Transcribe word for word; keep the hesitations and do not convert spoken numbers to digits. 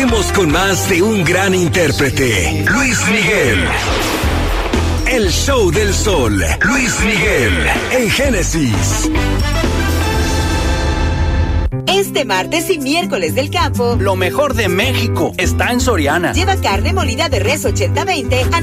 Volvemos con más de un gran intérprete, Luis Miguel. El show del sol, Luis Miguel, en Génesis. Este martes y miércoles del campo, lo mejor de México está en Soriana. Lleva carne molida de res ochenta veinte a